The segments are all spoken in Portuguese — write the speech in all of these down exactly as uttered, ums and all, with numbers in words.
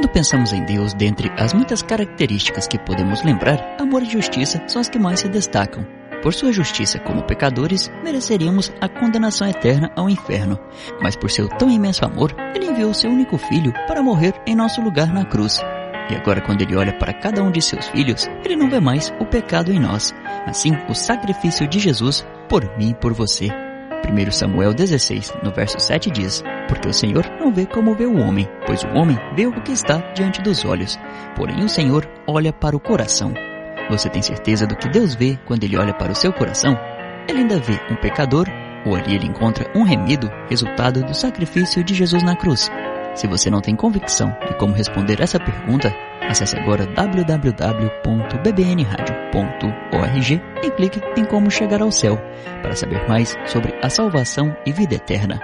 Quando pensamos em Deus, dentre as muitas características que podemos lembrar, amor e justiça são as que mais se destacam. Por sua justiça, como pecadores, mereceríamos a condenação eterna ao inferno. Mas por seu tão imenso amor, Ele enviou seu único filho para morrer em nosso lugar na cruz. E agora, quando Ele olha para cada um de seus filhos, Ele não vê mais o pecado em nós. Assim, o sacrifício de Jesus por mim e por você. primeiro Samuel dezesseis, no verso sete diz: porque o Senhor não vê como vê o homem, pois o homem vê o que está diante dos olhos. Porém o Senhor olha para o coração. Você tem certeza do que Deus vê quando Ele olha para o seu coração? Ele ainda vê um pecador, ou ali Ele encontra um remido, resultado do sacrifício de Jesus na cruz? Se você não tem convicção de como responder essa pergunta, acesse agora w w w ponto b b n radio ponto org e clique em Como Chegar ao Céu, para saber mais sobre a salvação e vida eterna.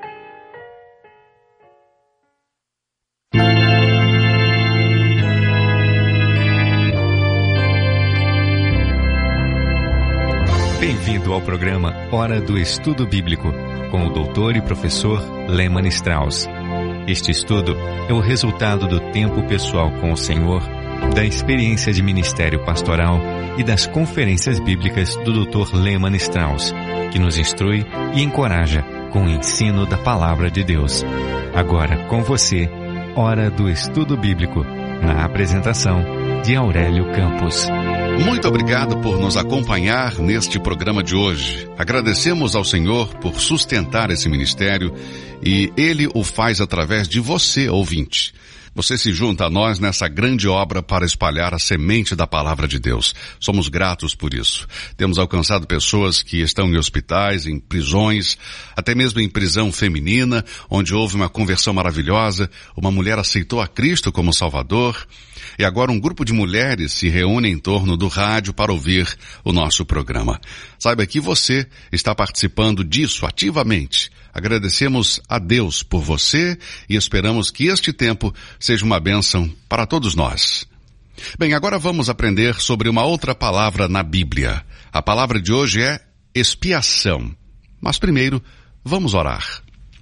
Bem-vindo ao programa Hora do Estudo Bíblico, com o doutor e professor Lehman Strauss. Este estudo é o resultado do tempo pessoal com o Senhor, da experiência de ministério pastoral e das conferências bíblicas do doutor Lehman Strauss, que nos instrui e encoraja com o ensino da Palavra de Deus. Agora com você, Hora do Estudo Bíblico, na apresentação de Aurélio Campos. Muito obrigado por nos acompanhar neste programa de hoje. Agradecemos ao Senhor por sustentar esse ministério e Ele o faz através de você, ouvinte. Você se junta a nós nessa grande obra para espalhar a semente da Palavra de Deus. Somos gratos por isso. Temos alcançado pessoas que estão em hospitais, em prisões, até mesmo em prisão feminina, onde houve uma conversão maravilhosa, uma mulher aceitou a Cristo como Salvador. E agora um grupo de mulheres se reúne em torno do rádio para ouvir o nosso programa. Saiba que você está participando disso ativamente. Agradecemos a Deus por você e esperamos que este tempo seja uma bênção para todos nós. Bem, agora vamos aprender sobre uma outra palavra na Bíblia. A palavra de hoje é expiação. Mas primeiro, vamos orar.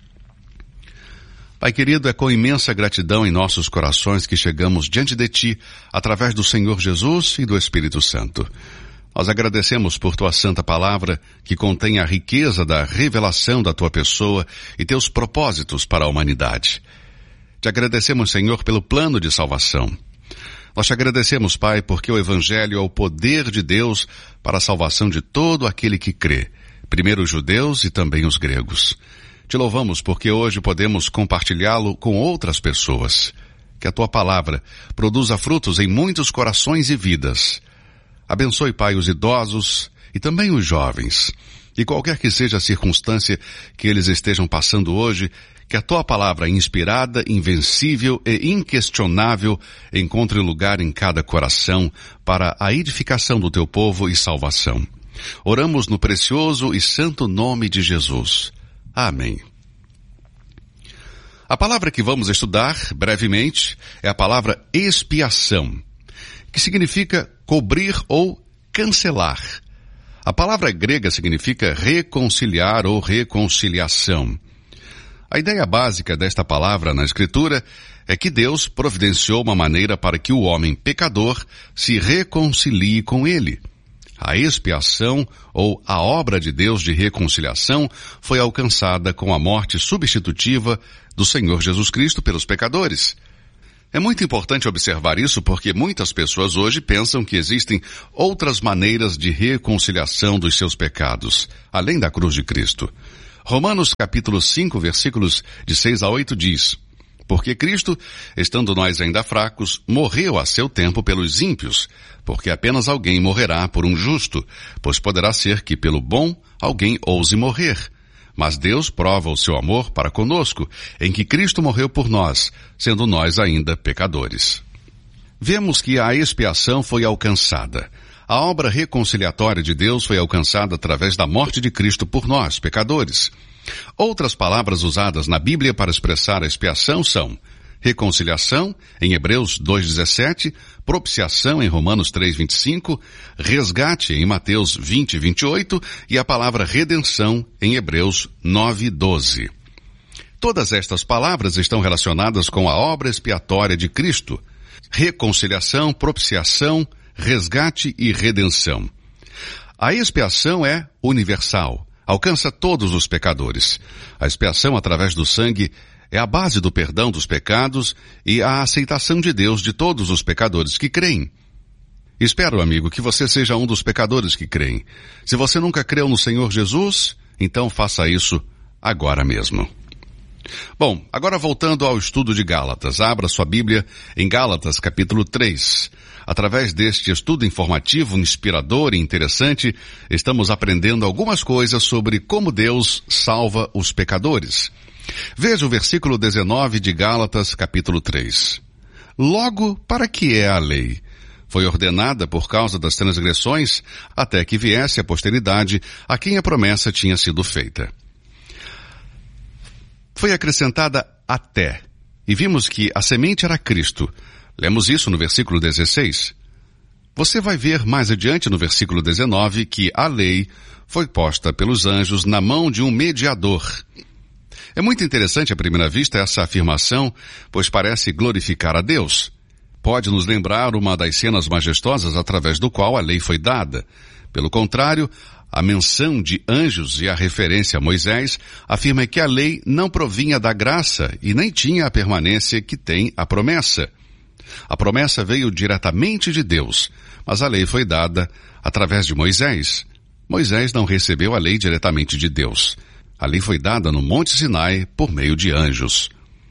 Pai querido, é com imensa gratidão em nossos corações que chegamos diante de Ti, através do Senhor Jesus e do Espírito Santo. Nós agradecemos por Tua santa palavra, que contém a riqueza da revelação da Tua pessoa e Teus propósitos para a humanidade. Te agradecemos, Senhor, pelo plano de salvação. Nós te agradecemos, Pai, porque o Evangelho é o poder de Deus para a salvação de todo aquele que crê, primeiro os judeus e também os gregos. Te louvamos porque hoje podemos compartilhá-lo com outras pessoas. Que a Tua palavra produza frutos em muitos corações e vidas. Abençoe, Pai, os idosos e também os jovens. E qualquer que seja a circunstância que eles estejam passando hoje, que a Tua palavra inspirada, invencível e inquestionável encontre lugar em cada coração para a edificação do Teu povo e salvação. Oramos no precioso e santo nome de Jesus. Amém. A palavra que vamos estudar brevemente é a palavra expiação, que significa cobrir ou cancelar. A palavra grega significa reconciliar ou reconciliação. A ideia básica desta palavra na Escritura é que Deus providenciou uma maneira para que o homem pecador se reconcilie com Ele. A expiação, ou a obra de Deus de reconciliação, foi alcançada com a morte substitutiva do Senhor Jesus Cristo pelos pecadores. É muito importante observar isso porque muitas pessoas hoje pensam que existem outras maneiras de reconciliação dos seus pecados, além da cruz de Cristo. Romanos capítulo cinco, versículos de seis a oito diz: porque Cristo, estando nós ainda fracos, morreu a seu tempo pelos ímpios, porque apenas alguém morrerá por um justo, pois poderá ser que pelo bom alguém ouse morrer. Mas Deus prova o seu amor para conosco, em que Cristo morreu por nós, sendo nós ainda pecadores. Vemos que a expiação foi alcançada. A obra reconciliatória de Deus foi alcançada através da morte de Cristo por nós, pecadores. Outras palavras usadas na Bíblia para expressar a expiação são reconciliação, em Hebreus dois, dezessete, propiciação, em Romanos três, vinte e cinco, resgate, em Mateus vinte, vinte e oito, e a palavra redenção, em Hebreus nove, doze. Todas estas palavras estão relacionadas com a obra expiatória de Cristo: reconciliação, propiciação, resgate e redenção. A expiação é universal, alcança todos os pecadores. A expiação através do sangue é a base do perdão dos pecados e a aceitação de Deus de todos os pecadores que creem. Espero, amigo, que você seja um dos pecadores que creem. Se você nunca creu no Senhor Jesus, então faça isso agora mesmo. Bom, agora voltando ao estudo de Gálatas, abra sua Bíblia em Gálatas capítulo três. Através deste estudo informativo, inspirador e interessante, estamos aprendendo algumas coisas sobre como Deus salva os pecadores. Veja o versículo dezenove de Gálatas capítulo três. Logo, para que é a lei? Foi ordenada por causa das transgressões, até que viesse a posteridade a quem a promessa tinha sido feita. Foi acrescentada até, e vimos que a semente era Cristo. Lemos isso no versículo dezesseis. Você vai ver mais adiante no versículo dezenove que a lei foi posta pelos anjos na mão de um mediador. É muito interessante à primeira vista essa afirmação, pois parece glorificar a Deus. Pode nos lembrar uma das cenas majestosas através do qual a lei foi dada. Pelo contrário, a menção de anjos e a referência a Moisés afirma que a lei não provinha da graça e nem tinha a permanência que tem a promessa. A promessa veio diretamente de Deus, mas a lei foi dada através de Moisés. Moisés não recebeu a lei diretamente de Deus. A lei foi dada no Monte Sinai por meio de anjos.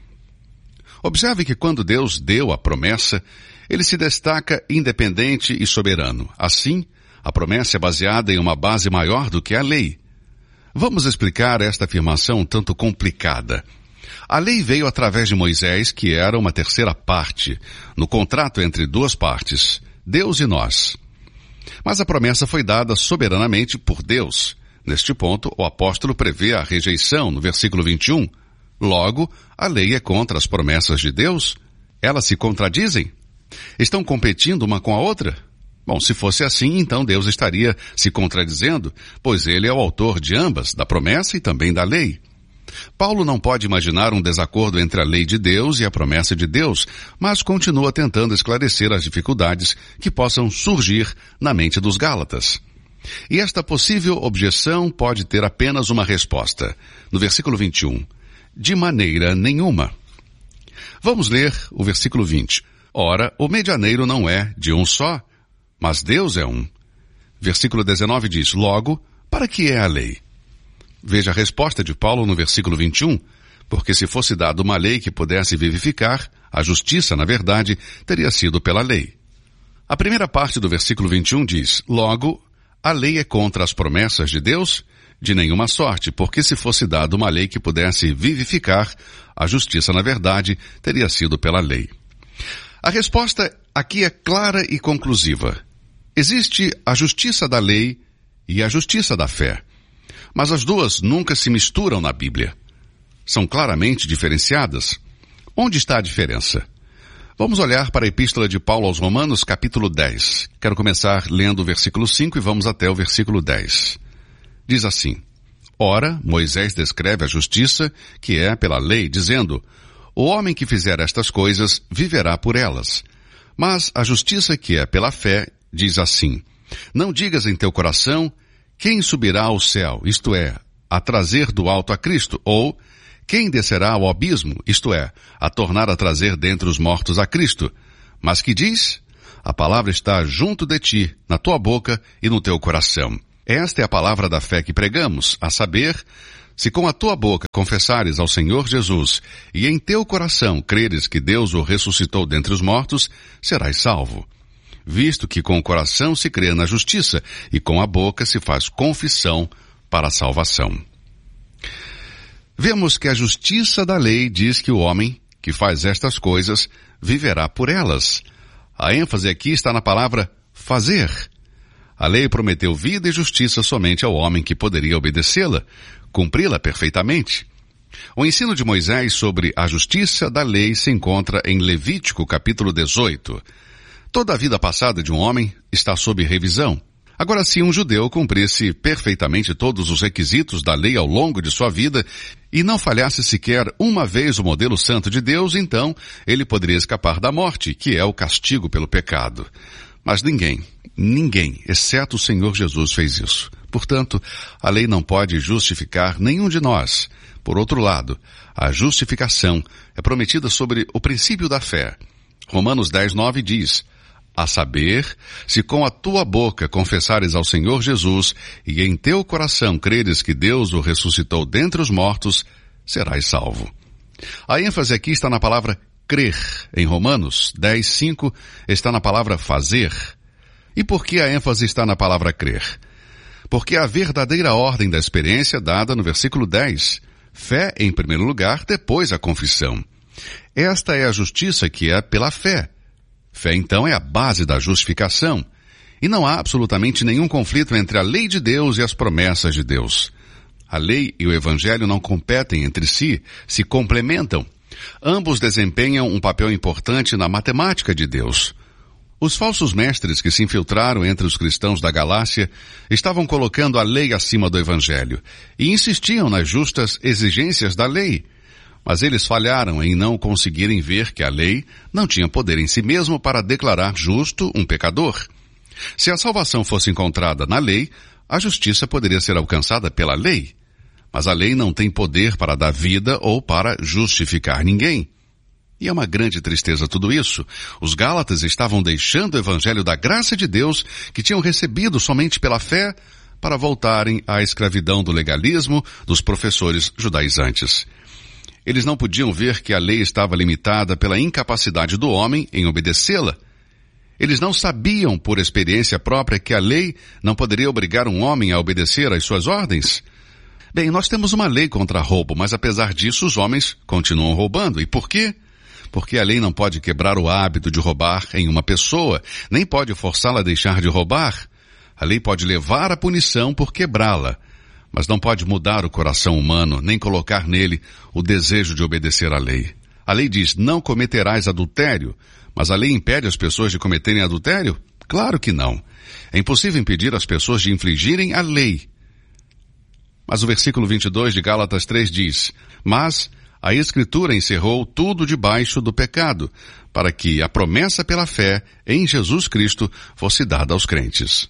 Observe que quando Deus deu a promessa, ele se destaca independente e soberano. Assim, a promessa é baseada em uma base maior do que a lei. Vamos explicar esta afirmação um tanto complicada. A lei veio através de Moisés, que era uma terceira parte, no contrato entre duas partes, Deus e nós. Mas a promessa foi dada soberanamente por Deus. Neste ponto, o apóstolo prevê a rejeição no versículo vinte e um. Logo, a lei é contra as promessas de Deus? Elas se contradizem? Estão competindo uma com a outra? Bom, se fosse assim, então Deus estaria se contradizendo, pois ele é o autor de ambas, da promessa e também da lei. Paulo não pode imaginar um desacordo entre a lei de Deus e a promessa de Deus, mas continua tentando esclarecer as dificuldades que possam surgir na mente dos Gálatas. E esta possível objeção pode ter apenas uma resposta. No versículo vinte e um, de maneira nenhuma. Vamos ler o versículo vinte. Ora, o medianeiro não é de um só, mas Deus é um. Versículo dezenove diz, logo, para que é a lei? Veja a resposta de Paulo no versículo vinte e um, porque se fosse dada uma lei que pudesse vivificar, a justiça, na verdade, teria sido pela lei. A primeira parte do versículo vinte e um diz, logo, a lei é contra as promessas de Deus? De nenhuma sorte, porque se fosse dada uma lei que pudesse vivificar, a justiça, na verdade, teria sido pela lei. A resposta aqui é clara e conclusiva. Existe a justiça da lei e a justiça da fé. Mas as duas nunca se misturam na Bíblia. São claramente diferenciadas. Onde está a diferença? Vamos olhar para a Epístola de Paulo aos Romanos, capítulo dez. Quero começar lendo o versículo cinco e vamos até o versículo dez. Diz assim, ora, Moisés descreve a justiça, que é pela lei, dizendo, o homem que fizer estas coisas viverá por elas. Mas a justiça que é pela fé diz assim, não digas em teu coração, quem subirá ao céu, isto é, a trazer do alto a Cristo, ou quem descerá ao abismo, isto é, a tornar a trazer dentre os mortos a Cristo. Mas que diz? A palavra está junto de ti, na tua boca e no teu coração. Esta é a palavra da fé que pregamos, a saber, se com a tua boca confessares ao Senhor Jesus e em teu coração creres que Deus o ressuscitou dentre os mortos, serás salvo. Visto que com o coração se crê na justiça e com a boca se faz confissão para a salvação. Vemos que a justiça da lei diz que o homem que faz estas coisas viverá por elas. A ênfase aqui está na palavra fazer. A lei prometeu vida e justiça somente ao homem que poderia obedecê-la, cumpri-la perfeitamente. O ensino de Moisés sobre a justiça da lei se encontra em Levítico capítulo dezoito. Toda a vida passada de um homem está sob revisão. Agora, se um judeu cumprisse perfeitamente todos os requisitos da lei ao longo de sua vida e não falhasse sequer uma vez o modelo santo de Deus, então ele poderia escapar da morte, que é o castigo pelo pecado. Mas ninguém, ninguém, exceto o Senhor Jesus, fez isso. Portanto, a lei não pode justificar nenhum de nós. Por outro lado, a justificação é prometida sobre o princípio da fé. Romanos dez, nove diz: a saber, se com a tua boca confessares ao Senhor Jesus e em teu coração creres que Deus o ressuscitou dentre os mortos, serás salvo. A ênfase aqui está na palavra crer. Em Romanos dez, cinco está na palavra fazer. E por que a ênfase está na palavra crer? Porque a verdadeira ordem da experiência dada no versículo dez. Fé em primeiro lugar, depois a confissão. Esta é a justiça que é pela fé. Fé, então, é a base da justificação. E não há absolutamente nenhum conflito entre a lei de Deus e as promessas de Deus. A lei e o evangelho não competem entre si, se complementam. Ambos desempenham um papel importante na matemática de Deus. Os falsos mestres que se infiltraram entre os cristãos da Galácia estavam colocando a lei acima do evangelho e insistiam nas justas exigências da lei. Mas eles falharam em não conseguirem ver que a lei não tinha poder em si mesmo para declarar justo um pecador. Se a salvação fosse encontrada na lei, a justiça poderia ser alcançada pela lei. Mas a lei não tem poder para dar vida ou para justificar ninguém. E é uma grande tristeza tudo isso. Os Gálatas estavam deixando o evangelho da graça de Deus, que tinham recebido somente pela fé, para voltarem à escravidão do legalismo dos professores judaizantes. Eles não podiam ver que a lei estava limitada pela incapacidade do homem em obedecê-la. Eles não sabiam por experiência própria que a lei não poderia obrigar um homem a obedecer às suas ordens. Bem, nós temos uma lei contra roubo, mas apesar disso os homens continuam roubando. E por quê? Porque a lei não pode quebrar o hábito de roubar em uma pessoa, nem pode forçá-la a deixar de roubar. A lei pode levar à punição por quebrá-la, mas não pode mudar o coração humano, nem colocar nele o desejo de obedecer à lei. A lei diz, não cometerás adultério, mas a lei impede as pessoas de cometerem adultério? Claro que não. É impossível impedir as pessoas de infligirem a lei. Mas o versículo vinte e dois de Gálatas três diz, mas a Escritura encerrou tudo debaixo do pecado, para que a promessa pela fé em Jesus Cristo fosse dada aos crentes.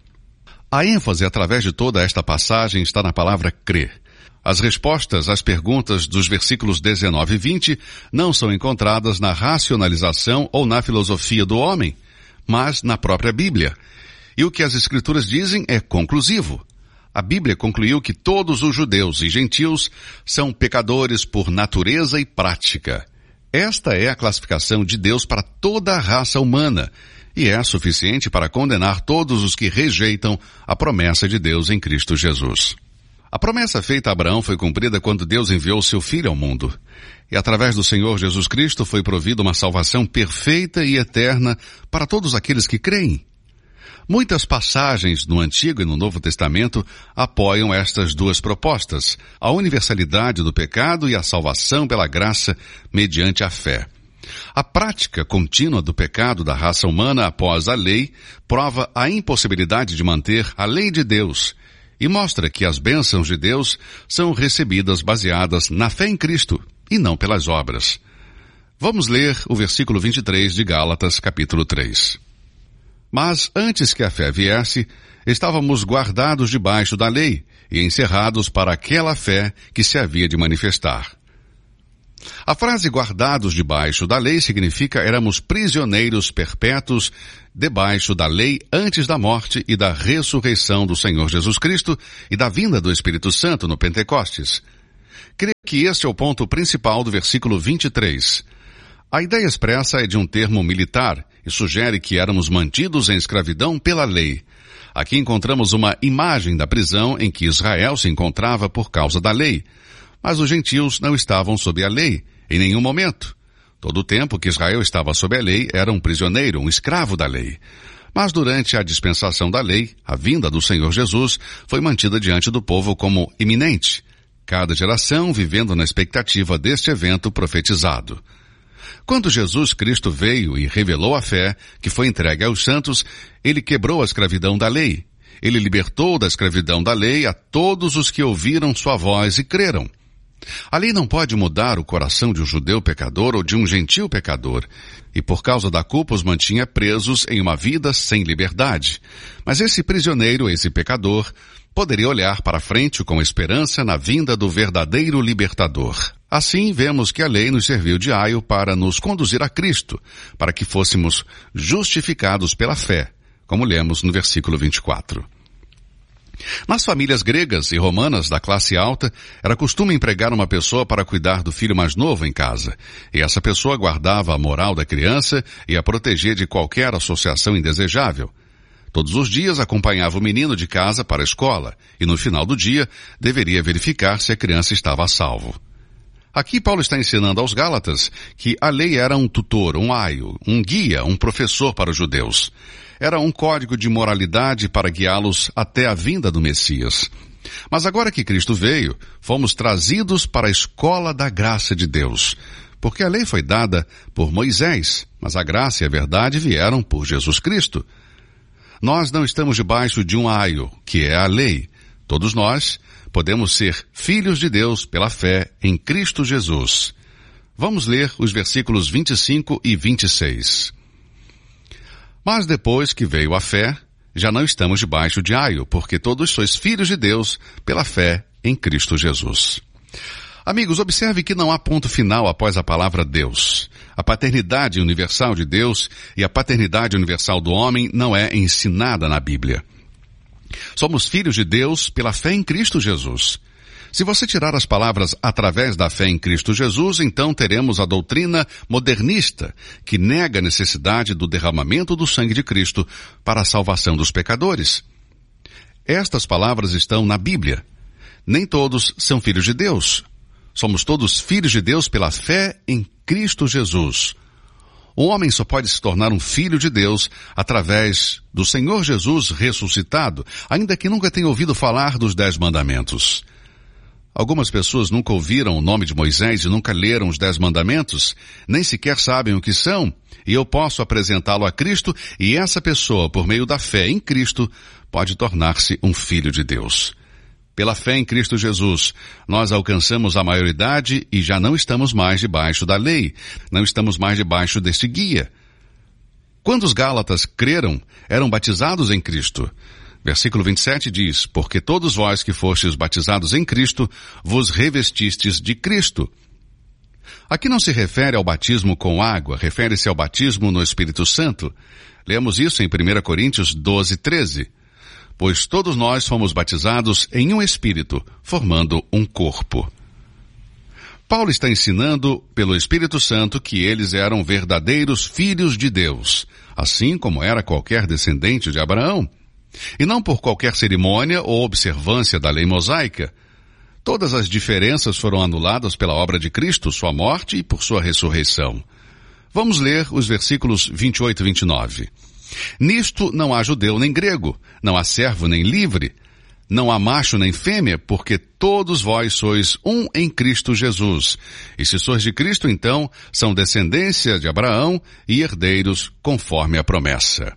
A ênfase através de toda esta passagem está na palavra crer. As respostas às perguntas dos versículos dezenove e vinte não são encontradas na racionalização ou na filosofia do homem, mas na própria Bíblia. E o que as Escrituras dizem é conclusivo. A Bíblia concluiu que todos os judeus e gentios são pecadores por natureza e prática. Esta é a classificação de Deus para toda a raça humana, e é suficiente para condenar todos os que rejeitam a promessa de Deus em Cristo Jesus. A promessa feita a Abraão foi cumprida quando Deus enviou seu Filho ao mundo. E através do Senhor Jesus Cristo foi provida uma salvação perfeita e eterna para todos aqueles que creem. Muitas passagens no Antigo e no Novo Testamento apoiam estas duas propostas, a universalidade do pecado e a salvação pela graça mediante a fé. A prática contínua do pecado da raça humana após a lei prova a impossibilidade de manter a lei de Deus e mostra que as bênçãos de Deus são recebidas baseadas na fé em Cristo e não pelas obras. Vamos ler o versículo vinte e três de Gálatas, capítulo três. Mas antes que a fé viesse, estávamos guardados debaixo da lei e encerrados para aquela fé que se havia de manifestar. A frase guardados debaixo da lei significa éramos prisioneiros perpétuos debaixo da lei antes da morte e da ressurreição do Senhor Jesus Cristo e da vinda do Espírito Santo no Pentecostes. Creio que este é o ponto principal do versículo vinte e três. A ideia expressa é de um termo militar e sugere que éramos mantidos em escravidão pela lei. Aqui encontramos uma imagem da prisão em que Israel se encontrava por causa da lei. Mas os gentios não estavam sob a lei, em nenhum momento. Todo o tempo que Israel estava sob a lei era um prisioneiro, um escravo da lei. Mas durante a dispensação da lei, a vinda do Senhor Jesus foi mantida diante do povo como iminente, cada geração vivendo na expectativa deste evento profetizado. Quando Jesus Cristo veio e revelou a fé, que foi entregue aos santos, ele quebrou a escravidão da lei, Ele libertou da escravidão da lei a todos os que ouviram sua voz e creram. A lei não pode mudar o coração de um judeu pecador ou de um gentil pecador, e por causa da culpa os mantinha presos em uma vida sem liberdade. Mas esse prisioneiro, esse pecador, poderia olhar para frente com esperança na vinda do verdadeiro libertador. Assim, vemos que a lei nos serviu de aio para nos conduzir a Cristo, para que fôssemos justificados pela fé, como lemos no versículo vinte e quatro. Nas famílias gregas e romanas da classe alta, era costume empregar uma pessoa para cuidar do filho mais novo em casa, e essa pessoa guardava a moral da criança e a protegia de qualquer associação indesejável. Todos os dias acompanhava o menino de casa para a escola, e no final do dia deveria verificar se a criança estava a salvo. Aqui Paulo está ensinando aos Gálatas que a lei era um tutor, um aio, um guia, um professor para os judeus. Era um código de moralidade para guiá-los até a vinda do Messias. Mas agora que Cristo veio, fomos trazidos para a escola da graça de Deus. Porque a lei foi dada por Moisés, mas a graça e a verdade vieram por Jesus Cristo. Nós não estamos debaixo de um aio, que é a lei. Todos nós podemos ser filhos de Deus pela fé em Cristo Jesus. Vamos ler os versículos vinte e cinco e vinte e seis. Mas depois que veio a fé, já não estamos debaixo de aio, porque todos sois filhos de Deus pela fé em Cristo Jesus. Amigos, observe que não há ponto final após a palavra Deus. A paternidade universal de Deus e a paternidade universal do homem não é ensinada na Bíblia. Somos filhos de Deus pela fé em Cristo Jesus. Se você tirar as palavras através da fé em Cristo Jesus, então teremos a doutrina modernista, que nega a necessidade do derramamento do sangue de Cristo para a salvação dos pecadores. Estas palavras estão na Bíblia. Nem todos são filhos de Deus. Somos todos filhos de Deus pela fé em Cristo Jesus. O homem só pode se tornar um filho de Deus através do Senhor Jesus ressuscitado, ainda que nunca tenha ouvido falar dos Dez Mandamentos. Algumas pessoas nunca ouviram o nome de Moisés e nunca leram os Dez Mandamentos, nem sequer sabem o que são, e eu posso apresentá-lo a Cristo, e essa pessoa, por meio da fé em Cristo, pode tornar-se um filho de Deus. Pela fé em Cristo Jesus, nós alcançamos a maioridade e já não estamos mais debaixo da lei, não estamos mais debaixo deste guia. Quando os Gálatas creram, eram batizados em Cristo. Versículo vinte e sete diz, porque todos vós que fostes batizados em Cristo, vos revestistes de Cristo. Aqui não se refere ao batismo com água, refere-se ao batismo no Espírito Santo. Lemos isso em primeira Coríntios doze, treze. Pois todos nós fomos batizados em um Espírito, formando um corpo. Paulo está ensinando pelo Espírito Santo que eles eram verdadeiros filhos de Deus, assim como era qualquer descendente de Abraão. E não por qualquer cerimônia ou observância da lei mosaica. Todas as diferenças foram anuladas pela obra de Cristo, sua morte e por sua ressurreição. Vamos ler os versículos vinte e oito e vinte e nove. Nisto não há judeu nem grego, não há servo nem livre, não há macho nem fêmea, porque todos vós sois um em Cristo Jesus. E se sois de Cristo, então, são descendência de Abraão e herdeiros conforme a promessa.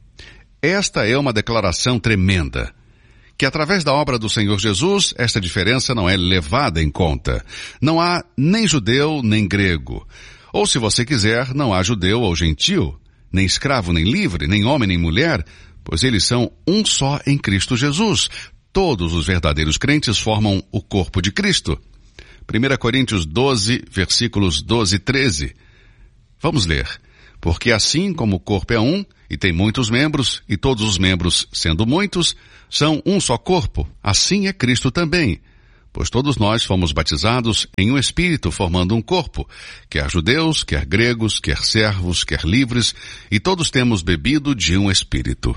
Esta é uma declaração tremenda, que através da obra do Senhor Jesus, esta diferença não é levada em conta. Não há nem judeu nem grego. Ou se você quiser, não há judeu ou gentil, nem escravo nem livre, nem homem nem mulher, pois eles são um só em Cristo Jesus. Todos os verdadeiros crentes formam o corpo de Cristo. primeira Coríntios doze, versículos doze e treze. Vamos ler. Porque assim como o corpo é um, e tem muitos membros, e todos os membros, sendo muitos, são um só corpo, assim é Cristo também. Pois todos nós fomos batizados em um Espírito, formando um corpo, quer judeus, quer gregos, quer servos, quer livres, e todos temos bebido de um Espírito.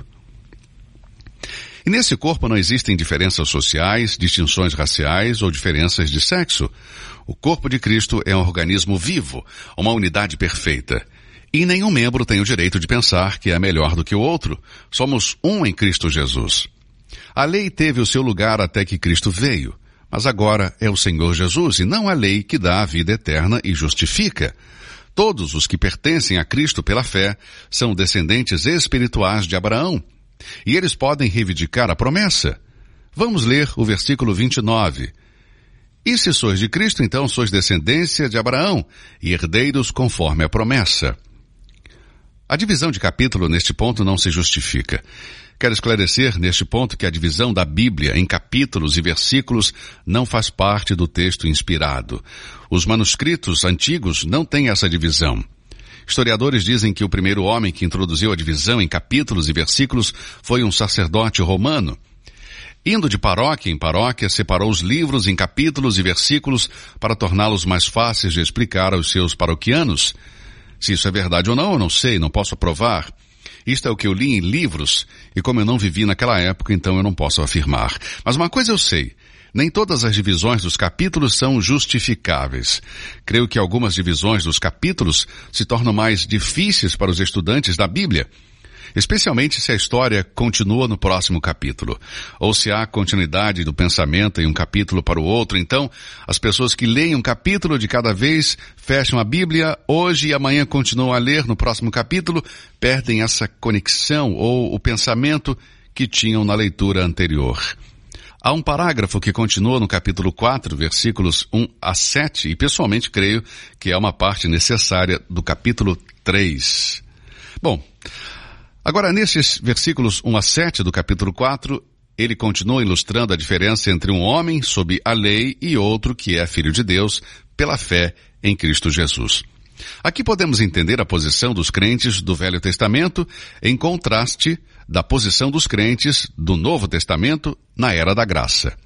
E nesse corpo não existem diferenças sociais, distinções raciais ou diferenças de sexo. O corpo de Cristo é um organismo vivo, uma unidade perfeita. E nenhum membro tem o direito de pensar que é melhor do que o outro. Somos um em Cristo Jesus. A lei teve o seu lugar até que Cristo veio. Mas agora é o Senhor Jesus e não a lei que dá a vida eterna e justifica. Todos os que pertencem a Cristo pela fé são descendentes espirituais de Abraão. E eles podem reivindicar a promessa. Vamos ler o versículo vinte e nove. E se sois de Cristo, então sois descendência de Abraão e herdeiros conforme a promessa. A divisão de capítulo neste ponto não se justifica. Quero esclarecer neste ponto que a divisão da Bíblia em capítulos e versículos não faz parte do texto inspirado. Os manuscritos antigos não têm essa divisão. Historiadores dizem que o primeiro homem que introduziu a divisão em capítulos e versículos foi um sacerdote romano. Indo de paróquia em paróquia, separou os livros em capítulos e versículos para torná-los mais fáceis de explicar aos seus paroquianos. Se isso é verdade ou não, eu não sei, não posso provar. Isto é o que eu li em livros, e como eu não vivi naquela época, então eu não posso afirmar. Mas uma coisa eu sei, nem todas as divisões dos capítulos são justificáveis. Creio que algumas divisões dos capítulos se tornam mais difíceis para os estudantes da Bíblia, especialmente se a história continua no próximo capítulo, ou se há continuidade do pensamento em um capítulo para o outro. Então, as pessoas que leem um capítulo de cada vez, fecham a Bíblia, hoje e amanhã continuam a ler no próximo capítulo, perdem essa conexão ou o pensamento que tinham na leitura anterior. Há um parágrafo que continua no capítulo quatro, versículos um a sete, e pessoalmente creio que é uma parte necessária do capítulo três. Bom, agora, nesses versículos um a sete do capítulo quatro, ele continua ilustrando a diferença entre um homem sob a lei e outro que é filho de Deus pela fé em Cristo Jesus. Aqui podemos entender a posição dos crentes do Velho Testamento em contraste da posição dos crentes do Novo Testamento na Era da Graça.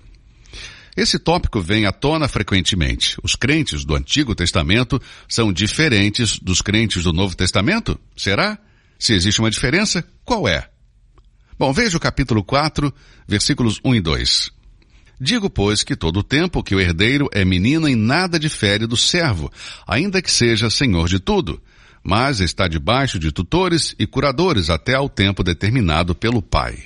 Esse tópico vem à tona frequentemente. Os crentes do Antigo Testamento são diferentes dos crentes do Novo Testamento? Será? Se existe uma diferença, qual é? Bom, veja o capítulo quatro, versículos um e dois. Digo, pois, que todo o tempo que o herdeiro é menino em nada difere do servo, ainda que seja senhor de tudo, mas está debaixo de tutores e curadores até ao tempo determinado pelo pai.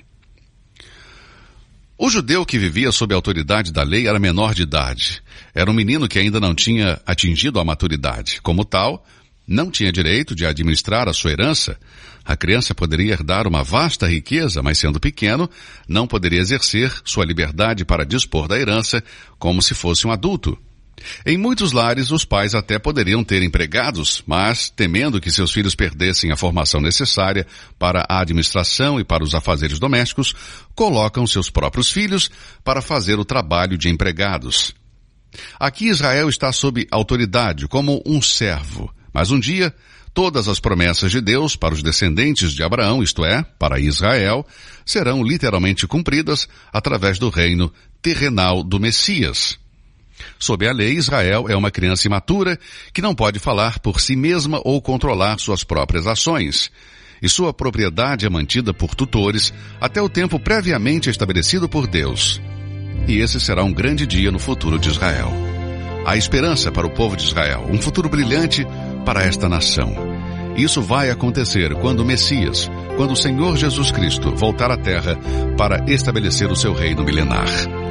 O judeu que vivia sob a autoridade da lei era menor de idade. Era um menino que ainda não tinha atingido a maturidade. Como tal, não tinha direito de administrar a sua herança. A criança poderia herdar uma vasta riqueza, mas sendo pequeno, não poderia exercer sua liberdade para dispor da herança como se fosse um adulto. Em muitos lares, os pais até poderiam ter empregados, mas, temendo que seus filhos perdessem a formação necessária para a administração e para os afazeres domésticos, colocam seus próprios filhos para fazer o trabalho de empregados. Aqui Israel está sob autoridade, como um servo. Mas um dia, todas as promessas de Deus para os descendentes de Abraão, isto é, para Israel, serão literalmente cumpridas através do reino terrenal do Messias. Sob a lei, Israel é uma criança imatura que não pode falar por si mesma ou controlar suas próprias ações. E sua propriedade é mantida por tutores até o tempo previamente estabelecido por Deus. E esse será um grande dia no futuro de Israel. Há esperança para o povo de Israel, um futuro brilhante para esta nação. Isso vai acontecer quando o Messias, quando o Senhor Jesus Cristo voltar à terra para estabelecer o seu reino milenar.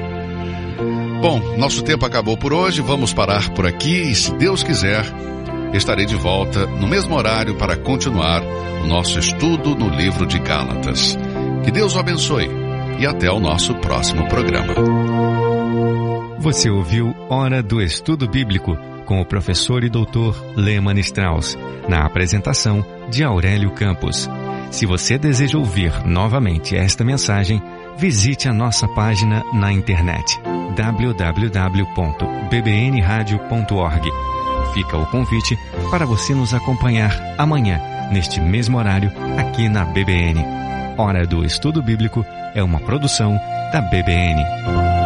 Bom, nosso tempo acabou por hoje, vamos parar por aqui e, se Deus quiser, estarei de volta no mesmo horário para continuar o nosso estudo no livro de Gálatas. Que Deus o abençoe e até o nosso próximo programa. Você ouviu Hora do Estudo Bíblico com o professor e doutor Lehmann Strauss, na apresentação de Aurélio Campos. Se você deseja ouvir novamente esta mensagem, visite a nossa página na internet w w w ponto b b n radio ponto org. Fica o convite para você nos acompanhar amanhã, neste mesmo horário, aqui na B B N. Hora do Estudo Bíblico é uma produção da B B N.